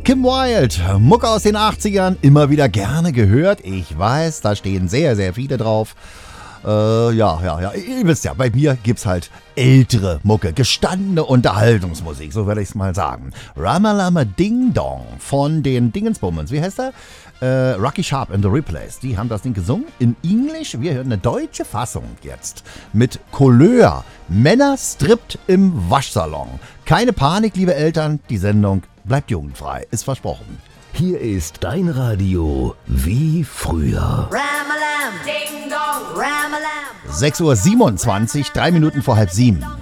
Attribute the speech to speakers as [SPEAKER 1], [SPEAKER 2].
[SPEAKER 1] Kim Wilde, Mucke aus den 80ern, immer wieder gerne gehört. Ich weiß, da stehen sehr, sehr viele drauf. Ja, ihr wisst ja, bei mir gibt's halt ältere Mucke, gestandene Unterhaltungsmusik, so werde ich es mal sagen. Ramalama Ding Dong von den Dingensbummens, wie heißt er? Rocky Sharp and the Replays, die haben das Ding gesungen in Englisch. Wir hören eine deutsche Fassung jetzt mit Couleur. Männer strippt im Waschsalon. Keine Panik, liebe Eltern, die Sendung bleibt jugendfrei, ist versprochen.
[SPEAKER 2] Hier ist dein Radio wie früher.
[SPEAKER 3] Ramalam, Ding Dong, Ramalam.
[SPEAKER 1] 6:27 Uhr, 3 Minuten vor 6:30.